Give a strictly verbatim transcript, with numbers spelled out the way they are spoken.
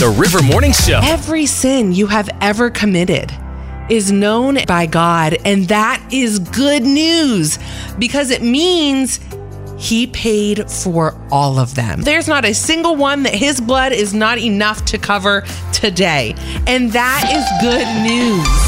The River Morning Show. Every sin you have ever committed is known by God, and that is good news because it means He paid for all of them. There's not a single one that His blood is not enough to cover today, and that is good news.